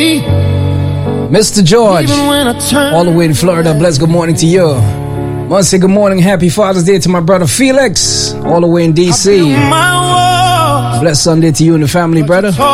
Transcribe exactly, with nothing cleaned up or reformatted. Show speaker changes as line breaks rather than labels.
Mister George, all the way in Florida. Bless good morning to you. I want to say good morning, happy Father's Day to my brother Felix, all the way in D C. Bless Sunday to you and the family, brother.